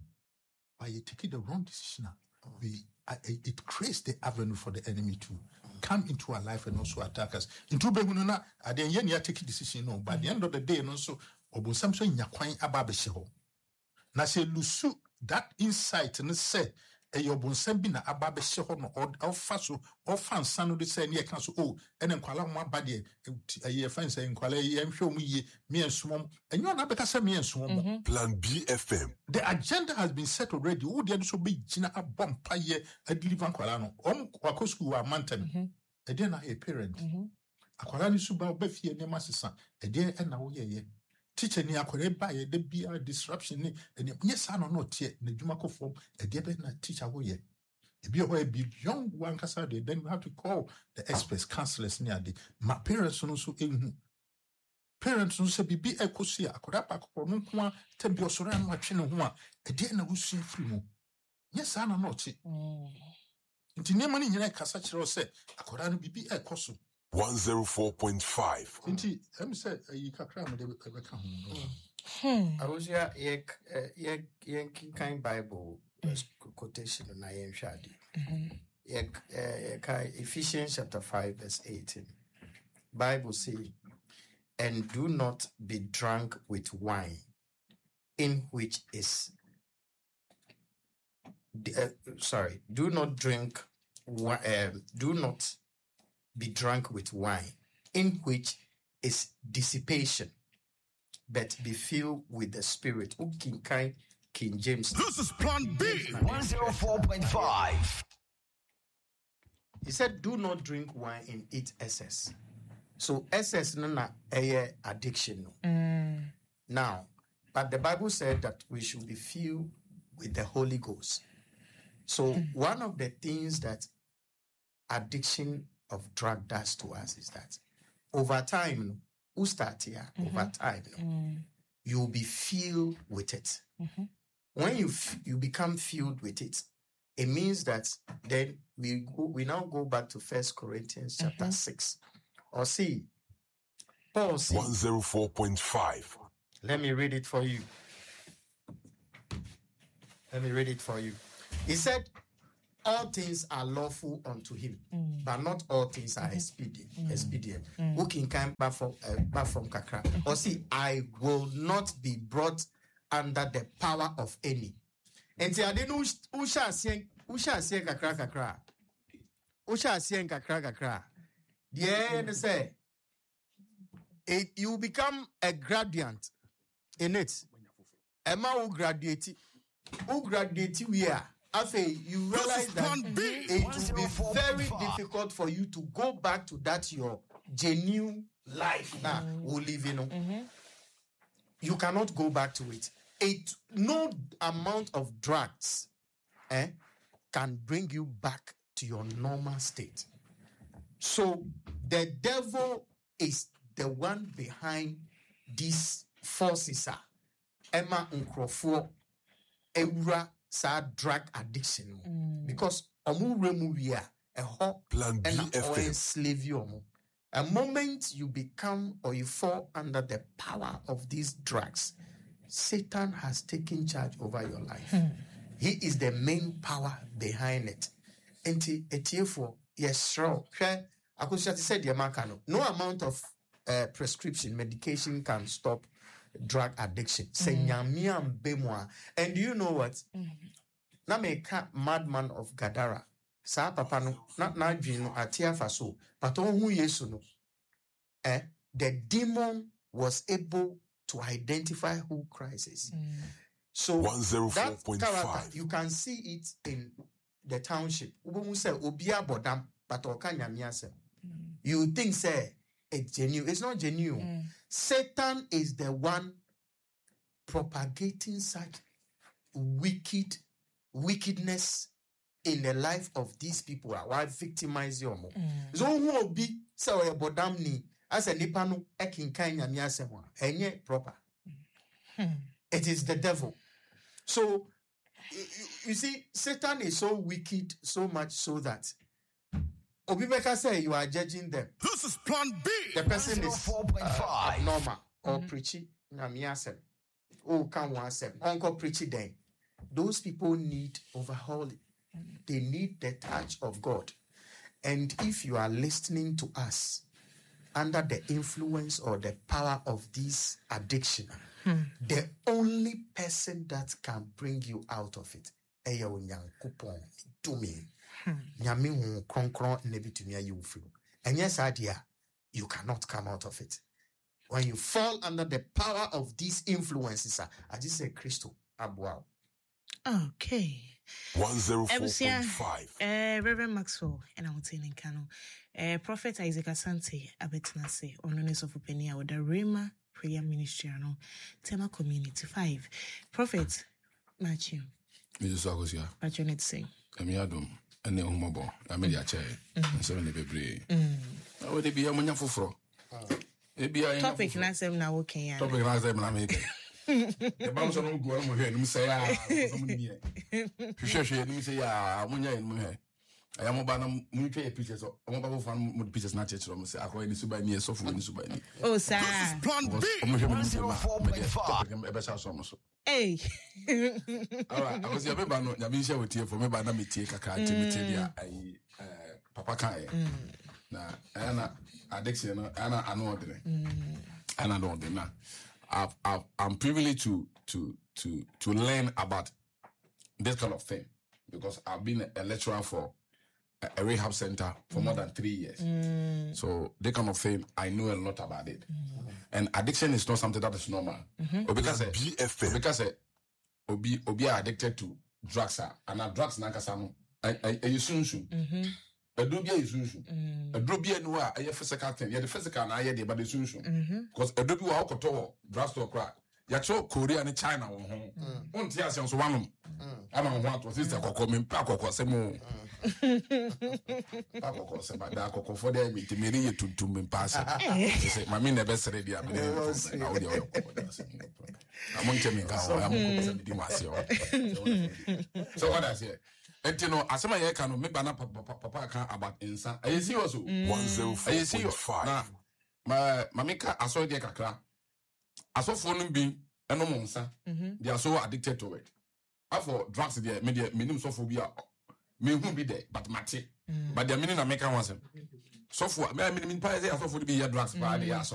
By you taking the wrong decision, we uh, it, it creates the avenue for the enemy to come into our life and also attack us. Into Begununa, I didn't yet take a decision, no, but at the end of the day, and also, Obu Samson Yakwain Ababesheho. Na se lusu that insight and say, a yobun sembina Ababesheho or Alfaso or fan sanu de say near council, oh, and then Kuala one body, a year fence saying Kuala, I'm sure me, me and Swam, and you're not because me and Swam. Plan B F M. The agenda has been set already. Who did so be Gina a bomb paye a deliver Kualano? Om Wakosku are mountain. A dear a parent. A Kualani Suba Befi and Yamasa, a dear and now ye. Teacher near Kore by a be a disruption. And yes, I don't know yet. The Jumako form a dear teacher away. If you are beyond one casade, then you have to call the experts, counselors near the my parents also in. Parents no say bibi ekosi akoda pakopɔ no nko a tembi osoro no atwe ne ho a ɛde na wusu firi mu yes ana no ɔkye nti nema ne nyina kasa kyerɛ sɛ akoda no bibi ɛkɔ so one oh four point five. nti em sɛ ayi kakra mo de bɛka ho no Hmm. I was here, yeah, yeah, kind Bible quotation na yen shadi. Yeah, Ephesians chapter five, verse eighteen. Bible say, and do not be drunk with wine, in which is uh, sorry, do not drink, wi- um, do not be drunk with wine, in which is dissipation, but be filled with the Spirit. O King Kai, King James. This is Plan B one oh four point five. He said, do not drink wine and eat excess. So excess no na a addiction. No. Now, but the Bible said that we should be filled with the Holy Ghost. So one of the things that addiction of drug does to us is that over time, who start here, Mm-hmm. over time, Mm. you'll be filled with it. Mm-hmm. When you f- you become filled with it, it means that then we go, we now go back to First Corinthians chapter Mhm. six. Or see, Paul says, one oh four point five. let me read it for you. Let me read it for you. He said, all things are lawful unto him, Mm. but not all things are expedient. expedient. Mm. Who can come back from, uh, back from Kakra? Or see, I will not be brought under the power of any. And see, I didn't know who shall say, who shall say Kakra Kakra. Who shall say Kakra Kakra. Yeah, and say, it, you become a gradient in it. Emma who graduate, who graduate we are. After you realize that it will be very difficult for you to go back to that your genuine life now we live in. Mm-hmm. You cannot go back to it. It no amount of drugs eh, can bring you back to your normal state. So the devil is the one behind these forces. ah. Emma Nkrofo, Eura sa drug addiction. Mm. Because omu remu we are a hot Plan B and F M. enslave you. omo. A moment you become or you fall under the power of these drugs, Satan has taken charge over your life. He is the main power behind it. Enti etiefo yes sure. Akusha said the no amount of uh, prescription medication can stop drug addiction. Mm. And do you know what? Na meka madman of Gadara. Sa papa no na na adwin no atia faso. But on who yesu no. Eh, the demon was able to identify who Christ is. Mm. So one oh four that point character, five. you can see it in the township. Ubomu say obia bodam, but okanya miase. You think say it's genuine. It's not genuine. Mm. Satan is the one propagating such wicked wickedness in the life of these people. Why victimize you more? Mm. So who will be so a bodam ni as a nipano ekin kanya miase mo enye proper. Hmm. It is the devil. So you, you see, Satan is so wicked, so much so that Obibeka say you are judging them. This is Plan B. The person is four point uh, five. abnormal or preachy. Nyamiasem. Oh, can one sem. Uncle preachy then. Those people need overhauling. They need the touch of God. And if you are listening to us under the influence or the power of this addiction, the only person that can bring you out of it, Eya Onyankopon, to me. Nyame hu kronkron na bitumi ayi wo firi. And yes, idea, you cannot come out of it. When you fall under the power of these influences, I just say Christo Abuao. Okay. one oh four Ebusia, point five. uh, Reverend Maxwell, and I will tell you, Kano, uh, Prophet Isaac Asante, Abetinase, Onones of Upenia, with the Rema Prayer Ministry, no, Tema Community five. Prophet Matthew, Mister Sagosia, what you need to say? Emiadum, and the Humabo, Amelia Chair, and seven Bebre. I would be a Munya Fufro. Topic Nasem now, okay. Topic Nasem America. The bounce on go on here, and say, ah, you say, ah, Munya in Muhe. I am about to pictures of mobile phone pictures, not yet. I'm saying, I need to buy me a sofa in Subani. Oh, sir. Plan B. one oh four point five. Hey. All right, I was your member. I've been sharing with you for me, but I'm take a card to me. I, Papa Kai. Now, Anna, addiction, Anna, I know the Anna, know the now. I've, I've, I'm privileged to, to, to, to learn about this kind of thing because I've been a lecturer for a, a rehab center for more than three years. Mm. So, this kind of thing, I know a lot about it. Mm. And addiction is not something that is normal. Mm-hmm. Because B F M. because obi obi are addicted to drugs are and now drugs na kasa no ayi sunsun Mhm. aduro bi ayi sunsun aduro bi anu a ayi physical thing yeah the physical na ayi dey but the sunsun because aduro bi wa okoto drugstore kra yɛkyerɛ Korea ne China wɔ ho wonte ase nso wanom ama wo ho ato sister kɔkɔ mempa kɔkɔ sɛ mo pa kɔkɔ sɛ bada kɔkɔfoɔ dɛ metemere yɛ tuntum mempa ase sɛ mame na ɛbɛsere deɛ mene na wode ɔyɛ kɔkɔ dɛ sɛ amo nkyɛ menka hɔ amo kɔkɔ sɛ medi mu aseɛ hɔ so what I say enti no asɛm a yɛka no meba na papa ka about nsa ɛyɛ serious o one oh four ɛyɛ point serious five. na ma mameka asɔre deɛ kakra asɔfoɔ no bi ɛnom nsa they are so addicted to it afɔ drugs deɛ me deɛ menim sɔfoɔ bi a mehu bi dɛ but mate but deɛ mene na meka ho asɛm sɔfoɔ me menim pa sɛ asɔfoɔ no bi yɛ drugs paa de yɛ asɔre